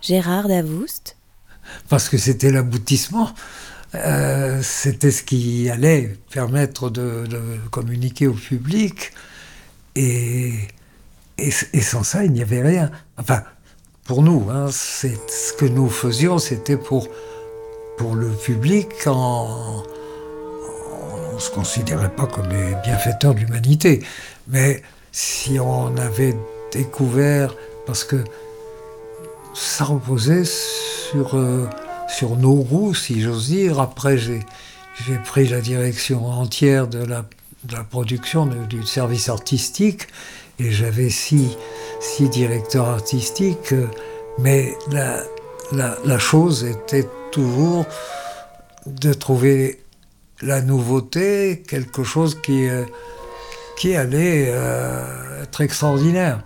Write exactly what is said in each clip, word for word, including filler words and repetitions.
Gérard Davoust. Parce que c'était l'aboutissement, euh, c'était ce qui allait permettre de, de communiquer au public, et, et, et sans ça, il n'y avait rien. Enfin, pour nous, hein, c'est, ce que nous faisions, c'était pour, pour le public. En, on ne se considérait pas comme des bienfaiteurs de l'humanité, mais si on avait découvert, parce que ça reposait sur, euh, sur nos goûts, si j'ose dire. Après, j'ai, j'ai pris la direction entière de la, de la production, de, du service artistique, et j'avais six, six directeurs artistiques, euh, mais la, la, la chose était toujours de trouver la nouveauté, quelque chose qui, euh, qui allait euh, être extraordinaire.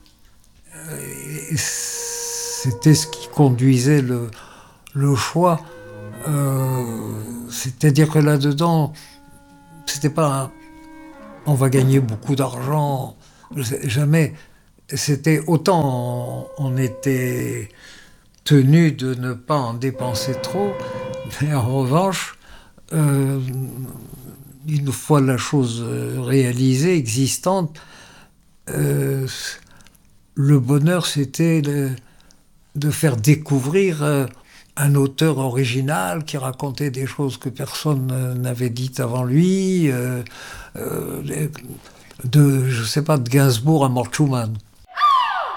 Et c'était ce qui conduisait le, le choix. Euh, c'est-à-dire que là-dedans, c'était pas un, on va gagner beaucoup d'argent, jamais. C'était autant on, on était tenu de ne pas en dépenser trop, mais en revanche, euh, une fois la chose réalisée, existante, euh, le bonheur, c'était de, de faire découvrir euh, un auteur original qui racontait des choses que personne euh, n'avait dites avant lui, euh, euh, de, je sais pas, de Gainsbourg à Mort Schumann.